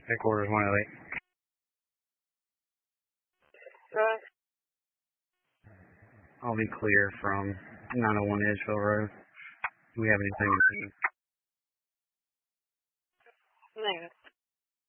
Headquarters 108. Right. I'll be clear from 901 Edgeville Road. Do we have anything in Negative.